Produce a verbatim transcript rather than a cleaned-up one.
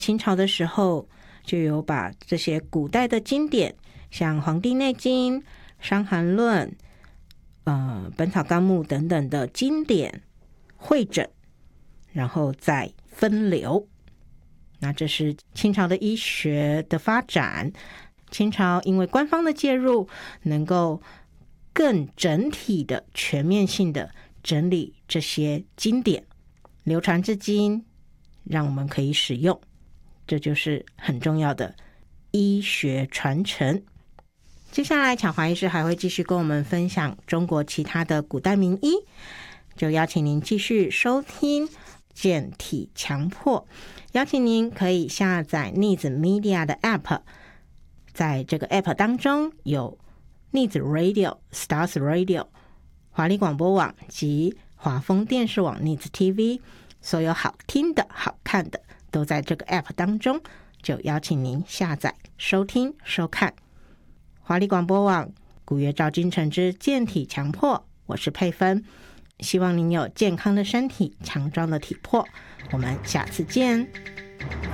清朝的时候就有把这些古代的经典，像《黄帝内经》、《伤寒论》、呃《本草纲目》等等的经典汇整，然后再分流。那这是清朝的医学的发展。清朝因为官方的介入，能够更整体的全面性的整理这些经典，流传至今，让我们可以使用，这就是很重要的医学传承。接下来巧华医师还会继续跟我们分享中国其他的古代名医，就邀请您继续收听健体强迫，邀请您可以下载 Needs Media 的 App， 在这个 App 当中有 Needs Radio、Stars Radio、华丽广播网及华丰电视网 Needs T V， 所有好听的好看的都在这个 App 当中，就邀请您下载收听收看。华丽广播网古月照今晨之健体强迫，我是佩芬，希望您有健康的身体，强壮的体魄，我们下次见。